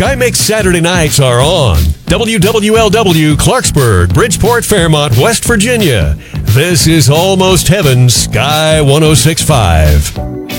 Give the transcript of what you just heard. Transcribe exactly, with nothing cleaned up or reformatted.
Sky Mix Saturday nights are on. W W L W Clarksburg, Bridgeport, Fairmont, West Virginia. This is Almost Heaven, Sky one oh six point five.